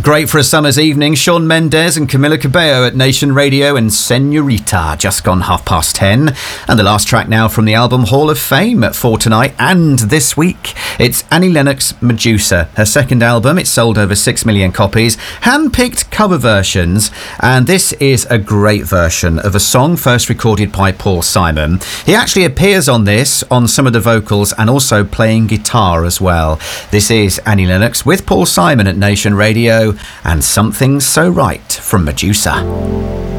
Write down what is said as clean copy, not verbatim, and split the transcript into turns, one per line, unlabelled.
Great for a summer's evening. Shawn Mendes and Camila Cabello at Nation Radio and Senorita, just gone 10:30. And the last track now from the album Hall of Fame for tonight and this week. It's Annie Lennox, Medusa. Her second album, it's sold over 6 million copies. Hand-picked cover versions. And this is a great version of a song first recorded by Paul Simon. He actually appears on this, on some of the vocals and also playing guitar as well. This is Annie Lennox with Paul Simon at Nation Radio and Something So Right from Medusa.